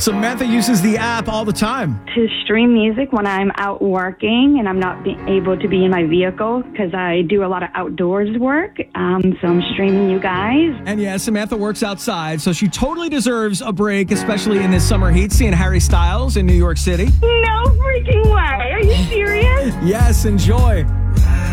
Samantha uses the app all the time. To stream music when I'm out working and I'm not able to be in my vehicle because I do a lot of outdoors work. So I'm streaming you guys. And yeah, Samantha works outside, so she totally deserves a break, especially in this summer heat, seeing Harry Styles in New York City. No freaking way. Are you serious? Yes, enjoy.